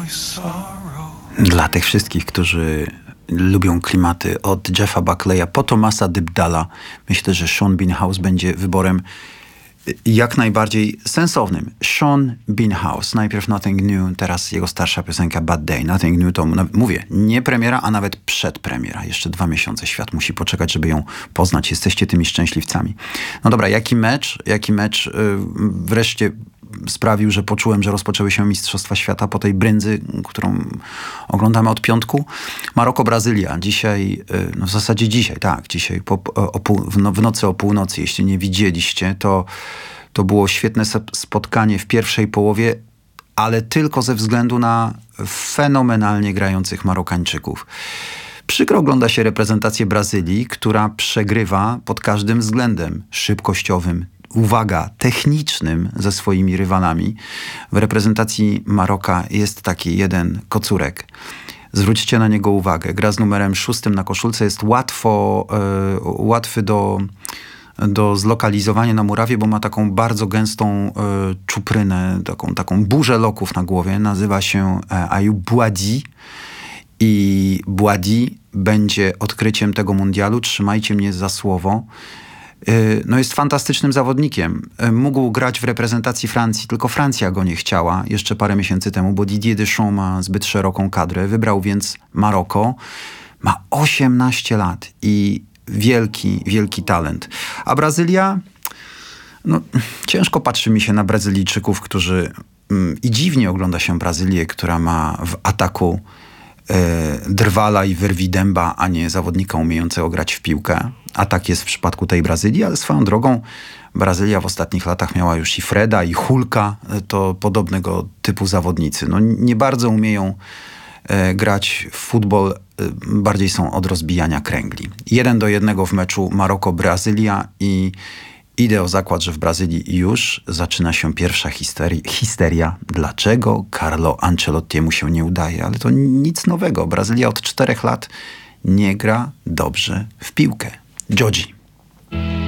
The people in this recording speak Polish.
Dla tych wszystkich, którzy lubią klimaty od Jeffa Buckleya po Thomasa Dybdala, myślę, że Sean Bean House będzie wyborem jak najbardziej sensownym. Sean Bean House. Najpierw Nothing New, teraz jego starsza piosenka Bad Day. Nothing New to, mówię, nie premiera, a nawet przedpremiera. Jeszcze 2 miesiące świat musi poczekać, żeby ją poznać. Jesteście tymi szczęśliwcami. No dobra, jaki mecz wreszcie sprawił, że poczułem, że rozpoczęły się Mistrzostwa Świata po tej brędzy, którą oglądamy od piątku. Maroko-Brazylia. Dzisiaj, no w zasadzie dzisiaj, tak, dzisiaj w nocy o północy, jeśli nie widzieliście, to było świetne spotkanie w pierwszej połowie, ale tylko ze względu na fenomenalnie grających Marokańczyków. Przykro ogląda się reprezentację Brazylii, która przegrywa pod każdym względem szybkościowym, uwaga, technicznym ze swoimi rywalami. W reprezentacji Maroka jest taki jeden kocurek. Zwróćcie na niego uwagę. Gra z numerem 6 na koszulce. Jest łatwy do zlokalizowania na murawie, bo ma taką bardzo gęstą czuprynę, taką burzę loków na głowie. Nazywa się Ayoub Boadi. I Boadi będzie odkryciem tego mundialu. Trzymajcie mnie za słowo. No jest fantastycznym zawodnikiem. Mógł grać w reprezentacji Francji, tylko Francja go nie chciała jeszcze parę miesięcy temu, bo Didier Deschamps ma zbyt szeroką kadrę. Wybrał więc Maroko. Ma 18 lat i wielki talent. A Brazylia? No, ciężko patrzy mi się na Brazylijczyków, którzy... I dziwnie ogląda się Brazylię, która ma w ataku drwala i wyrwidęba, a nie zawodnika umiejącego grać w piłkę. A tak jest w przypadku tej Brazylii, ale swoją drogą Brazylia w ostatnich latach miała już i Freda, i Hulka, to podobnego typu zawodnicy. No, nie bardzo umieją grać w futbol, bardziej są od rozbijania kręgli. 1-1 w meczu Maroko-Brazylia i idę o zakład, że w Brazylii już zaczyna się pierwsza histeria. Dlaczego Carlo Ancelottiemu się nie udaje? Ale to nic nowego. Brazylia od 4 lat nie gra dobrze w piłkę. Jogi.